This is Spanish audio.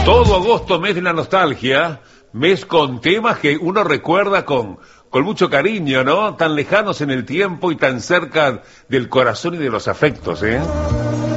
Todo agosto, mes de la nostalgia, mes con temas que uno recuerda con mucho cariño, ¿no? Tan lejanos en el tiempo y tan cerca del corazón y de los afectos, ¿eh?